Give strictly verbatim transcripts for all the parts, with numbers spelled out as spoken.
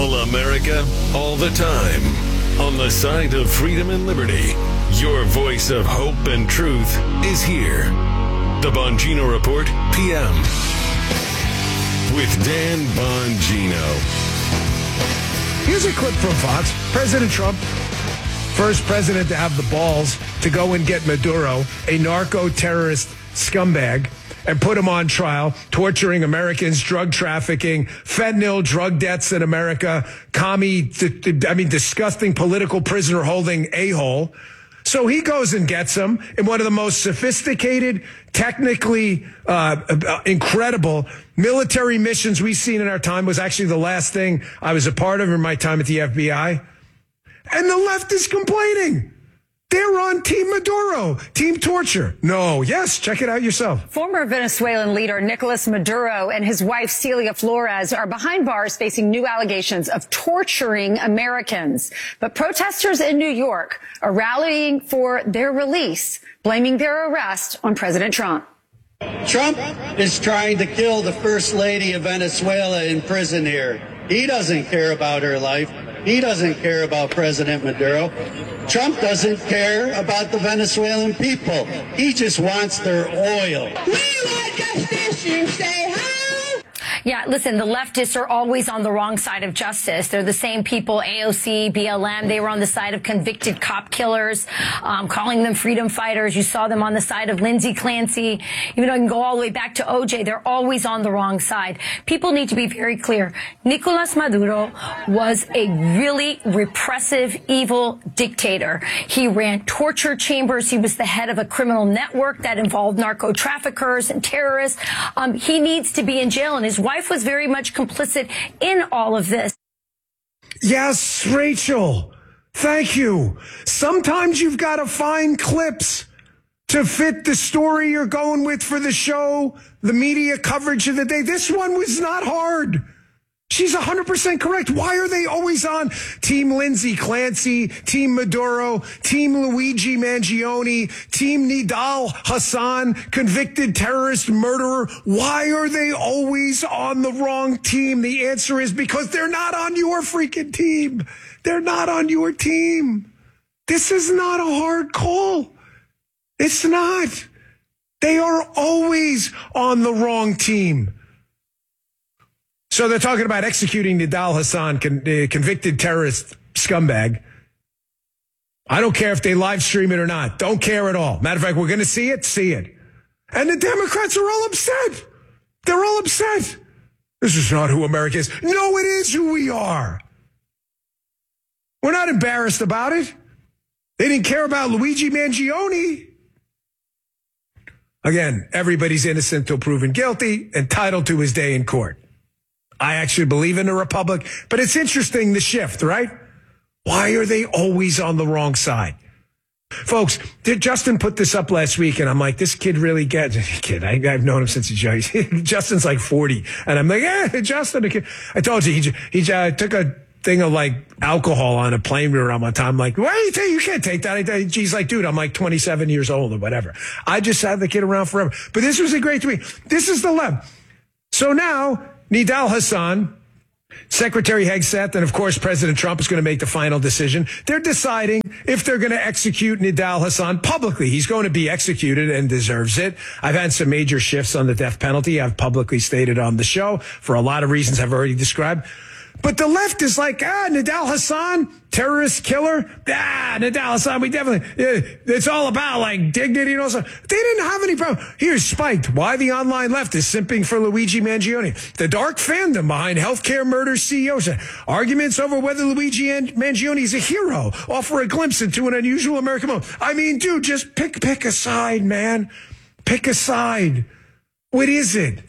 All America, all the time. On the side of freedom and liberty, your voice of hope and truth is here. The Bongino Report, P M. With Dan Bongino. Here's a clip from Fox. President Trump, first president to have the balls to go and get Maduro, a narco-terrorist scumbag, and put him on trial, torturing Americans, drug trafficking, fentanyl, drug deaths in America, commie, I mean, disgusting political prisoner holding a-hole. So he goes and gets him in one of the most sophisticated, technically uh, incredible military missions we've seen in our time. Was actually the last thing I was a part of in my time at the F B I. And the left is complaining. They're on Team Maduro, Team Torture. No, yes, check it out yourself. Former Venezuelan leader Nicolas Maduro and his wife Celia Flores are behind bars facing new allegations of torturing Americans. But protesters in New York are rallying for their release, blaming their arrest on President Trump. Trump is trying to kill the First Lady of Venezuela in prison here. He doesn't care about her life. He doesn't care about President Maduro. Trump doesn't care about the Venezuelan people. He just wants their oil. We want justice, you say, huh? Yeah, listen, the leftists are always on the wrong side of justice. They're the same people, A O C, B L M. They were on the side of convicted cop killers, um, calling them freedom fighters. You saw them on the side of Lindsey Clancy. Even though I can go all the way back to O J, they're always on the wrong side. People need to be very clear. Nicolas Maduro was a really repressive, evil dictator. He ran torture chambers. He was the head of a criminal network that involved narco traffickers and terrorists. Um, he needs to be in jail, and his wife was very much complicit in all of this. Yes, Rachel. Thank you. Sometimes you've got to find clips to fit the story you're going with for the show, the media coverage of the day. This one was not hard. She's one hundred percent correct. Why are they always on Team Lindsey Clancy, Team Maduro, Team Luigi Mangione, Team Nidal Hassan, convicted terrorist murderer? Why are they always on the wrong team? The answer is because they're not on your freaking team. They're not on your team. This is not a hard call. It's not. They are always on the wrong team. So they're talking about executing Nidal Hassan, con- uh, convicted terrorist scumbag. I don't care if they live stream it or not. Don't care at all. Matter of fact, we're going to see it, see it. And the Democrats are all upset. They're all upset. This is not who America is. No, it is who we are. We're not embarrassed about it. They didn't care about Luigi Mangione. Again, everybody's innocent till proven guilty, entitled to his day in court. I actually believe in a republic, but it's interesting, the shift, right? Why are they always on the wrong side? Folks, Justin put this up last week, and I'm like, this kid really gets it. Kid, I, I've known him since he's young. Justin's like forty, and I'm like, yeah, Justin. Kid. I told you, he, he uh, took a thing of like alcohol on a plane we were on one time. I'm like, why do you think you can't take that? I, he's like, dude, I'm like twenty-seven years old or whatever. I just had the kid around forever. But this was a great tweet. This is the left. So now, Nidal Hassan, Secretary Hegseth, and of course President Trump is going to make the final decision. They're deciding if they're going to execute Nidal Hassan publicly. He's going to be executed and deserves it. I've had some major shifts on the death penalty. I've publicly stated on the show for a lot of reasons I've already described. But the left is like, ah, Nidal Hassan, terrorist killer. Ah, Nidal Hassan, we definitely, yeah, it's all about like dignity and all that. They didn't have any problem. Here's spiked. Why the online left is simping for Luigi Mangione. The dark fandom behind healthcare murder C E Os. Arguments over whether Luigi Mangione is a hero offer a glimpse into an unusual American moment. I mean, dude, just pick, pick a side, man. Pick a side. What is it?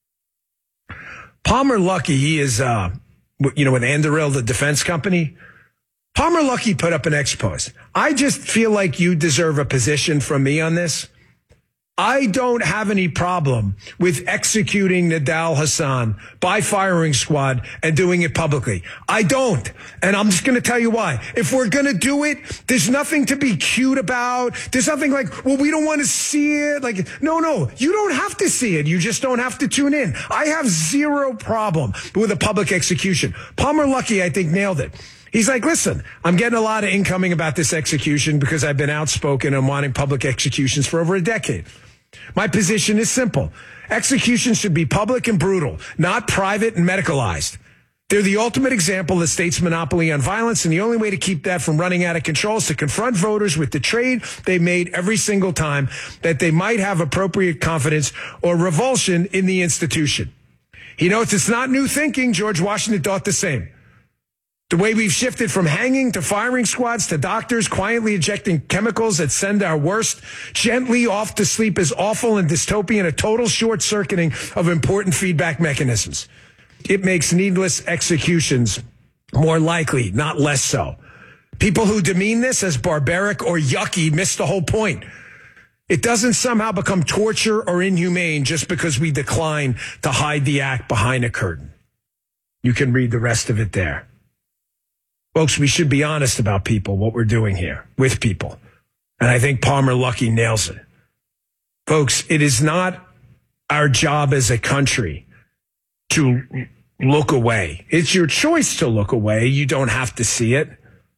Palmer Luckey, he is, uh, you know, with Anduril, the defense company. Palmer Luckey put up an expose. I just feel like you deserve a position from me on this. I don't have any problem with executing Nidal Hasan by firing squad and doing it publicly. I don't. And I'm just going to tell you why. If we're going to do it, there's nothing to be cute about. There's nothing like, well, we don't want to see it. Like, no, no, you don't have to see it. You just don't have to tune in. I have zero problem with a public execution. Palmer Luckey, I think, nailed it. He's like, listen, I'm getting a lot of incoming about this execution because I've been outspoken and wanting public executions for over a decade. My position is simple. Execution should be public and brutal, not private and medicalized. They're the ultimate example of the state's monopoly on violence, and the only way to keep that from running out of control is to confront voters with the trade they made every single time that they might have appropriate confidence or revulsion in the institution. He notes it's not new thinking. George Washington thought the same. The way we've shifted from hanging to firing squads to doctors quietly injecting chemicals that send our worst gently off to sleep is awful and dystopian, a total short-circuiting of important feedback mechanisms. It makes needless executions more likely, not less so. People who demean this as barbaric or yucky miss the whole point. It doesn't somehow become torture or inhumane just because we decline to hide the act behind a curtain. You can read the rest of it there. Folks, we should be honest about people, what we're doing here with people. And I think Palmer Luckey nails it. Folks, it is not our job as a country to look away. It's your choice to look away. You don't have to see it.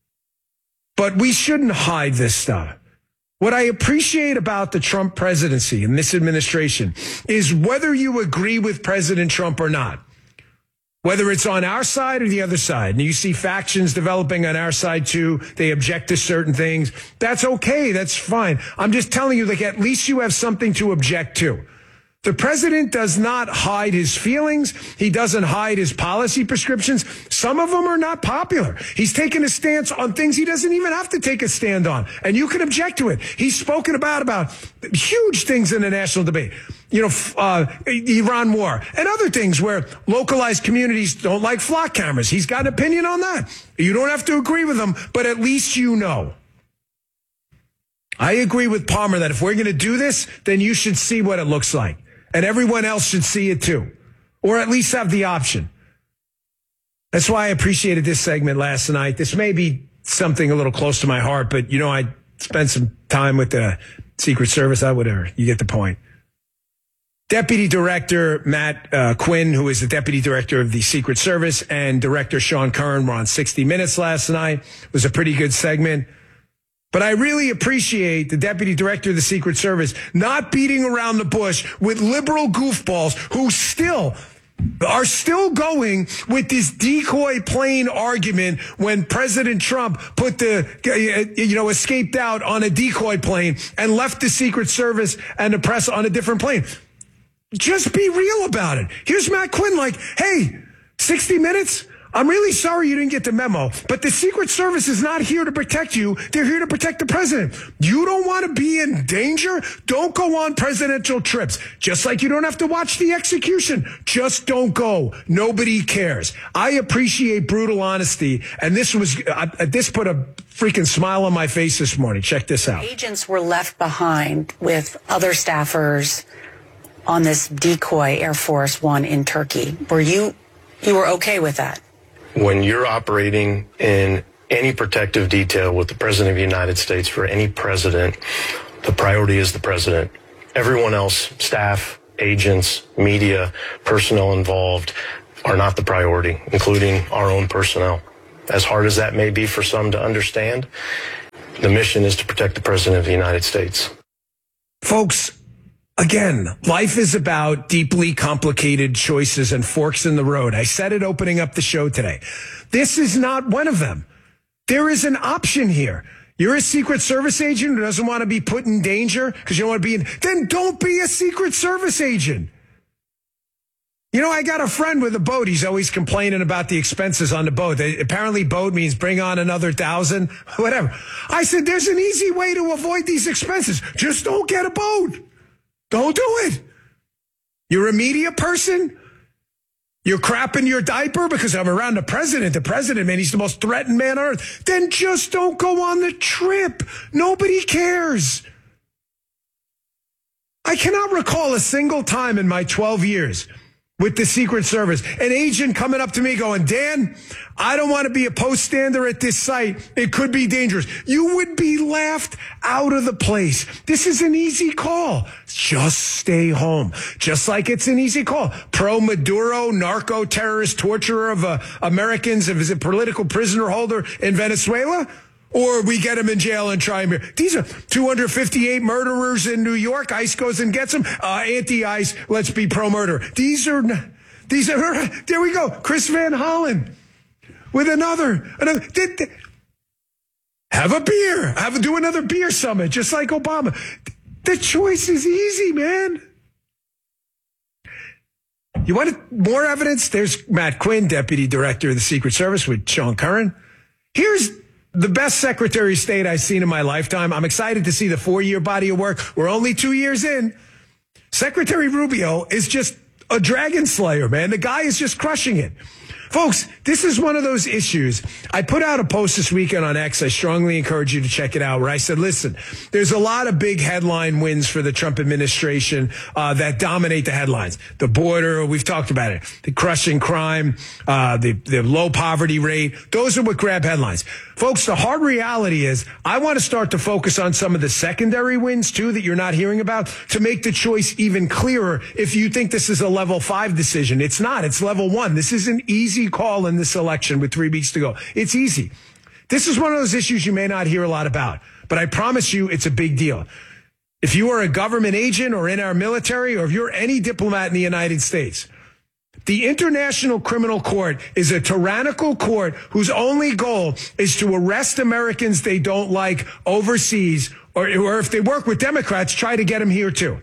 But we shouldn't hide this stuff. What I appreciate about the Trump presidency and this administration is whether you agree with President Trump or not. Whether it's on our side or the other side, and you see factions developing on our side too, they object to certain things. That's okay. That's fine. I'm just telling you, like, at least you have something to object to. The president does not hide his feelings. He doesn't hide his policy prescriptions. Some of them are not popular. He's taken a stance on things he doesn't even have to take a stand on, and you can object to it. He's spoken about, about huge things in the national debate. You know, uh, Iran war and other things where localized communities don't like flock cameras. He's got an opinion on that. You don't have to agree with him, but at least you know. I agree with Palmer that if we're going to do this, then you should see what it looks like. And everyone else should see it too, or at least have the option. That's why I appreciated this segment last night. This may be something a little close to my heart, but, you know, I spent some time with the Secret Service. I whatever. You get the point. Deputy Director Matt uh, Quinn, who is the Deputy Director of the Secret Service, and Director Sean Curran were on sixty minutes last night. It was a pretty good segment. But I really appreciate the Deputy Director of the Secret Service not beating around the bush with liberal goofballs who still are still going with this decoy plane argument when President Trump put the, you know, escaped out on a decoy plane and left the Secret Service and the press on a different plane. Just be real about it. Here's Matt Quinn like, hey, sixty minutes? I'm really sorry you didn't get the memo, but the Secret Service is not here to protect you. They're here to protect the president. You don't want to be in danger? Don't go on presidential trips. Just like you don't have to watch the execution. Just don't go. Nobody cares. I appreciate brutal honesty, and this was uh, this put a freaking smile on my face this morning. Check this out. Agents were left behind with other staffers on this decoy Air Force One in Turkey. Were you you were okay with that? When you're operating in any protective detail with the President of the United States for any president, the priority is the president. Everyone else, staff, agents, media, personnel involved, are not the priority, including our own personnel. As hard as that may be for some to understand, the mission is to protect the President of the United States. Folks, again, life is about deeply complicated choices and forks in the road. I said it opening up the show today. This is not one of them. There is an option here. You're a Secret Service agent who doesn't want to be put in danger because you don't want to be in, then don't be a Secret Service agent. You know, I got a friend with a boat. He's always complaining about the expenses on the boat. They, apparently boat means bring on another thousand, whatever. I said, there's an easy way to avoid these expenses. Just don't get a boat. Don't do it. You're a media person. You're crapping your diaper because I'm around the president. The president, man, he's the most threatened man on earth. Then just don't go on the trip. Nobody cares. I cannot recall a single time in my twelve years with the Secret Service, an agent coming up to me going, Dan, I don't want to be a post stander at this site. It could be dangerous. You would be laughed out of the place. This is an easy call. Just stay home. Just like it's an easy call. Pro-Maduro, narco-terrorist, torturer of uh, Americans, is a political prisoner holder in Venezuela? Or we get him in jail and try him. These are two hundred fifty-eight murderers in New York. ICE goes and gets them. Uh, anti-ICE, let's be pro-murder. These are, these are, there we go. Chris Van Hollen with another, another. Have a beer. Have do another beer summit, just like Obama. The choice is easy, man. You want more evidence? There's Matt Quinn, Deputy Director of the Secret Service with Sean Curran. Here's the best Secretary of State I've seen in my lifetime. I'm excited to see the four-year body of work. We're only two years in. Secretary Rubio is just a dragon slayer, man. The guy is just crushing it. Folks, this is one of those issues. I put out a post this weekend on X. I strongly encourage you to check it out, where I said, listen, there's a lot of big headline wins for the Trump administration uh, that dominate the headlines. The border, we've talked about it. The crushing crime, uh, the, the low poverty rate. Those are what grab headlines. Folks, the hard reality is I want to start to focus on some of the secondary wins, too, that you're not hearing about, to make the choice even clearer if you think this is a level five decision. It's not. It's level one. This is an easy call in this election with three weeks to go. It's easy. This is one of those issues you may not hear a lot about, but I promise you it's a big deal. If you are a government agent or in our military, or if you're any diplomat in the United States, the International Criminal Court is a tyrannical court whose only goal is to arrest Americans they don't like overseas, or, or if they work with Democrats, try to get them here too.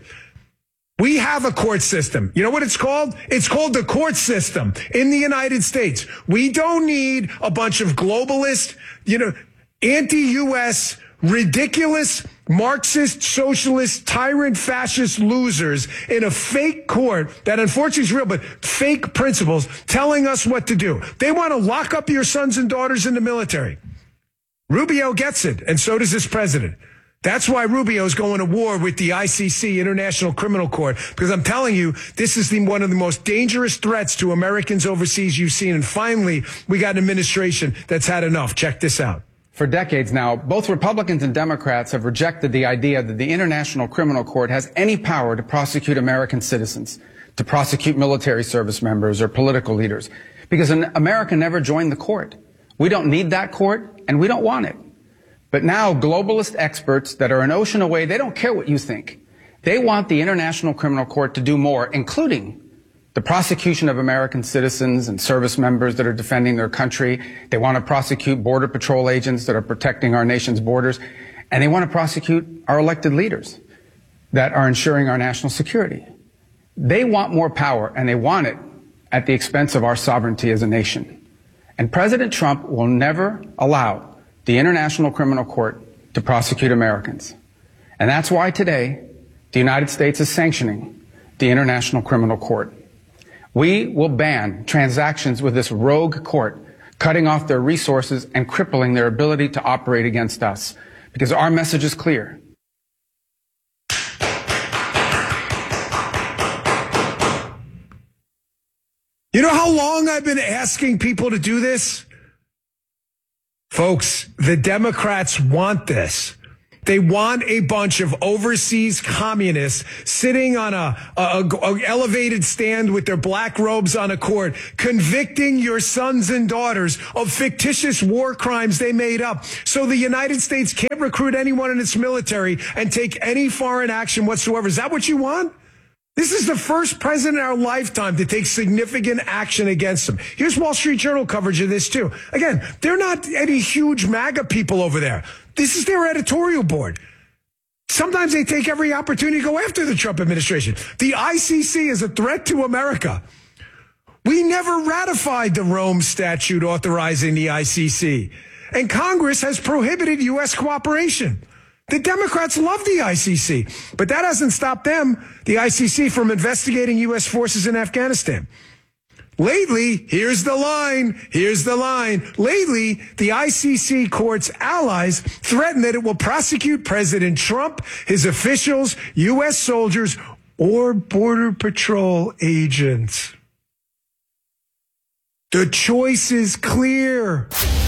We have a court system. You know what it's called? It's called the court system in the United States. We don't need a bunch of globalist, you know, anti-U S, ridiculous, Marxist, socialist, tyrant, fascist losers in a fake court that unfortunately is real, but fake principles telling us what to do. They want to lock up your sons and daughters in the military. Rubio gets it, and so does this president. That's why Rubio is going to war with the I C C, International Criminal Court, because I'm telling you, this is the, one of the most dangerous threats to Americans overseas you've seen. And finally, we got an administration that's had enough. Check this out. For decades now, both Republicans and Democrats have rejected the idea that the International Criminal Court has any power to prosecute American citizens, to prosecute military service members or political leaders, because America never joined the court. We don't need that court, and we don't want it. But now globalist experts that are an ocean away, they don't care what you think. They want the International Criminal Court to do more, including the prosecution of American citizens and service members that are defending their country. They want to prosecute Border Patrol agents that are protecting our nation's borders. And they want to prosecute our elected leaders that are ensuring our national security. They want more power, and they want it at the expense of our sovereignty as a nation. And President Trump will never allow the International Criminal Court to prosecute Americans. And that's why today the United States is sanctioning the International Criminal Court. We will ban transactions with this rogue court, cutting off their resources and crippling their ability to operate against us, because our message is clear. You know how long I've been asking people to do this? Folks, the Democrats want this. They want a bunch of overseas communists sitting on a, a, a elevated stand with their black robes on a court, convicting your sons and daughters of fictitious war crimes they made up. So the United States can't recruit anyone in its military and take any foreign action whatsoever. Is that what you want? This is the first president in our lifetime to take significant action against them. Here's Wall Street Journal coverage of this, too. Again, they're not any huge MAGA people over there. This is their editorial board. Sometimes they take every opportunity to go after the Trump administration. The I C C is a threat to America. We never ratified the Rome Statute authorizing the I C C. And Congress has prohibited U S cooperation. The Democrats love the I C C, but that hasn't stopped them, the I C C, from investigating U S forces in Afghanistan. Lately, here's the line, here's the line. Lately, the I C C court's allies threaten that it will prosecute President Trump, his officials, U S soldiers, or Border Patrol agents. The choice is clear.